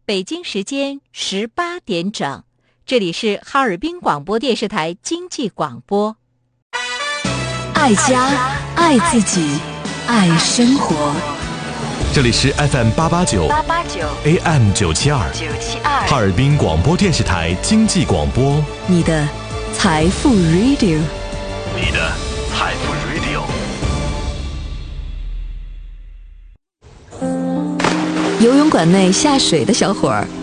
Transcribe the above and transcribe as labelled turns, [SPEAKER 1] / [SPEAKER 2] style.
[SPEAKER 1] 北京时间18点整，这里是哈尔滨广播电视台经济广播。
[SPEAKER 2] 爱家，爱自己，爱生活。
[SPEAKER 3] 这里是 FM889 AM972 哈尔滨广播电视台经济广播，
[SPEAKER 2] 你的财富 Radio，
[SPEAKER 3] 你的财富 Radio。
[SPEAKER 2] 游泳馆内下水的小伙儿